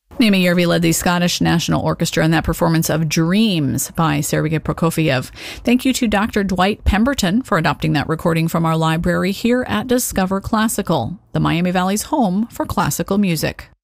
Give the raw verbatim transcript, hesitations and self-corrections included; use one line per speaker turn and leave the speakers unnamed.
Naima Järvi led the Scottish National Orchestra in that performance of Dreams by Sergei Prokofiev. Thank you to Doctor Dwight Pemberton for adopting that recording from our library here at Discover Classical, the Miami Valley's home for classical music.